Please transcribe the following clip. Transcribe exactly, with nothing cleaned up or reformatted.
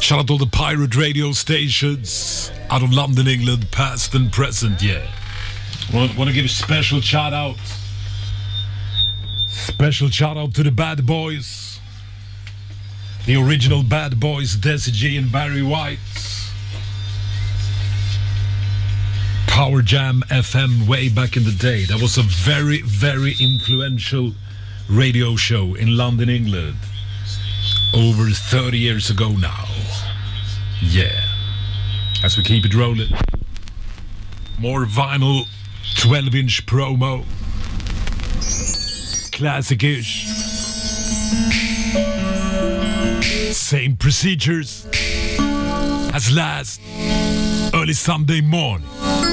Shout out to all the pirate radio stations out of London, England, past and present, yeah. Want, want to give a special shout out. Special shout out to the Bad Boys. The original Bad Boys, Desi G and Barry White. Power Jam F M way back in the day. That was a very, very influential radio show in London, England. Over thirty years ago now. Yeah. As we keep it rolling. More vinyl twelve inch promo. Classic-ish. Same procedures as last early Sunday morning.